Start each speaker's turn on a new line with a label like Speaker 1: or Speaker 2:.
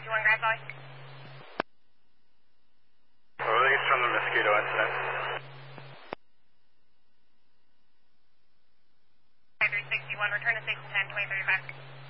Speaker 1: 2361 Grand Valley.
Speaker 2: Release from the Mosquito incident.
Speaker 1: 5361, return to station 10, 2035.